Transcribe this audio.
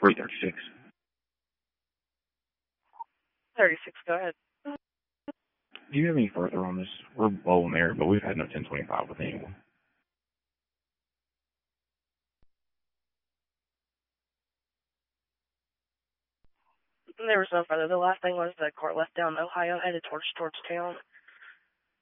336. 36, go ahead. Do you have any further on this? We're low in there, but we've had no 1025 with anyone. There was no further. The last thing was the car left down Ohio, headed towards town.